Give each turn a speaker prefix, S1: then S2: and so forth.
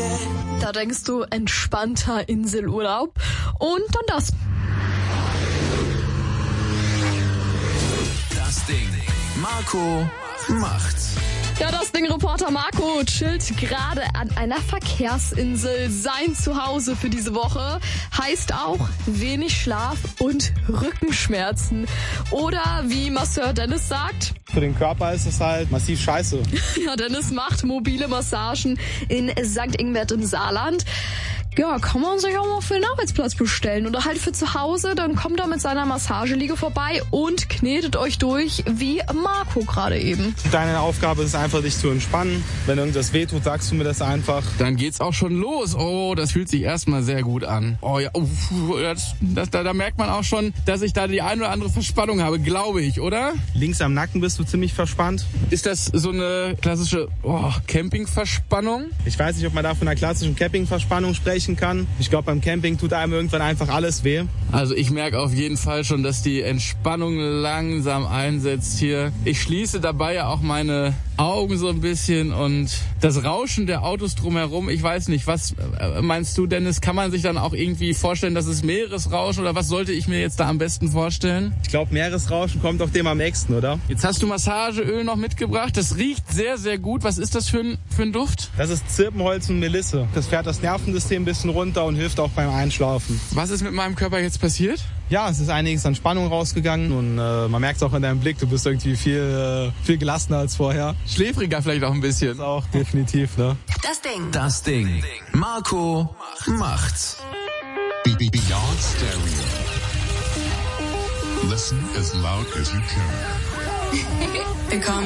S1: Da denkst du, entspannter Inselurlaub. Und dann das.
S2: Das Ding. Marco macht's.
S1: Ja, das Ding-Reporter Marco chillt gerade an einer Verkehrsinsel. Sein Zuhause für diese Woche heißt auch wenig Schlaf und Rückenschmerzen. Oder wie Masseur Dennis sagt...
S3: Für den Körper ist es halt massiv scheiße.
S1: Ja, Dennis macht mobile Massagen in St. Ingbert im Saarland. Ja, kann man sich auch mal für den Arbeitsplatz bestellen oder halt für zu Hause. Dann kommt er mit seiner Massageliege vorbei und knetet euch durch, wie Marco gerade eben.
S3: Deine Aufgabe ist einfach, dich zu entspannen. Wenn irgendwas wehtut, sagst du mir das einfach.
S4: Dann geht's auch schon los. Oh, das fühlt sich erstmal sehr gut an. Oh ja, da merkt man auch schon, dass ich da die ein oder andere Verspannung habe, glaube ich, oder?
S3: Links am Nacken bist du ziemlich verspannt.
S4: Ist das so eine klassische Campingverspannung?
S3: Ich weiß nicht, ob man da von einer klassischen Campingverspannung sprechen kann. Ich glaube, beim Camping tut einem irgendwann einfach alles weh.
S4: Also ich merke auf jeden Fall schon, dass die Entspannung langsam einsetzt hier. Ich schließe dabei ja auch meine Augen so ein bisschen und das Rauschen der Autos drumherum, ich weiß nicht, was meinst du, Dennis? Kann man sich dann auch irgendwie vorstellen, dass es Meeresrauschen oder was sollte ich mir jetzt da am besten vorstellen?
S3: Ich glaube, Meeresrauschen kommt auf dem am nächsten, oder?
S4: Jetzt hast du Massageöl noch mitgebracht. Das riecht sehr, sehr gut. Was ist das für ein Duft?
S3: Das ist Zirbenholz und Melisse. Das fährt das Nervensystem ein bisschen runter und hilft auch beim Einschlafen.
S4: Was ist mit meinem Körper jetzt passiert?
S3: Ja, es ist einiges an Spannung rausgegangen und man merkt es auch in deinem Blick. Du bist irgendwie viel gelassener als vorher.
S4: Schläfriger vielleicht auch ein bisschen.
S3: Das auch definitiv, ne?
S2: Das Ding. Marco macht's.
S5: Beyond Stereo. Listen as loud as you can.